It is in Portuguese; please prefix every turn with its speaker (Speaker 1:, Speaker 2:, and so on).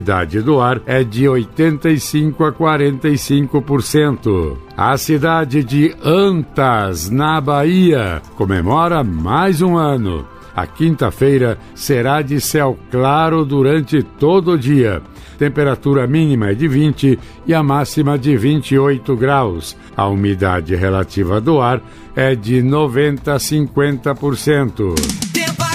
Speaker 1: umidade do ar é de 85% a 45%. A cidade de Antas, na Bahia, comemora mais um ano. A quinta-feira será de céu claro durante todo o dia. Temperatura mínima é de 20 e a máxima de 28 graus. A umidade relativa do ar é de 90% a 50%.